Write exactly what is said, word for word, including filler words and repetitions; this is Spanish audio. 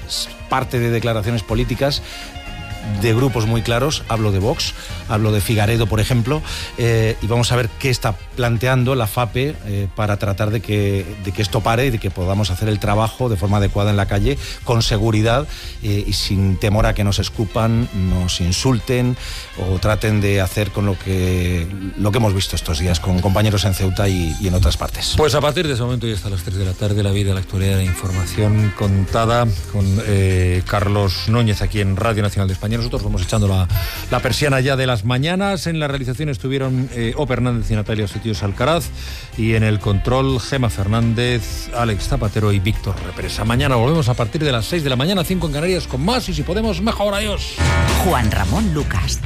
parte de declaraciones políticas de grupos muy claros. Hablo de Vox, hablo de Figaredo, por ejemplo, eh, y vamos a ver qué está planteando la FAPE eh, para tratar de que, de que esto pare y de que podamos hacer el trabajo de forma adecuada en la calle, con seguridad eh, y sin temor a que nos escupan, nos insulten o traten de hacer con lo que, lo que hemos visto estos días con compañeros en Ceuta y, y en otras partes. Pues a partir de ese momento y hasta las tres de la tarde, la vida, la actualidad, la información contada con eh, Carlos Núñez aquí en Radio Nacional de España. Nosotros vamos echando la, la persiana ya de las mañanas. En la realización estuvieron eh, Ope Hernández y Natalia Sotillos Alcaraz, y en el control Gema Fernández, Alex Zapatero y Víctor Represa. Mañana volvemos a partir de las seis de la mañana, cinco en Canarias, con más y si podemos mejor. Adiós. Juan Ramón Lucas.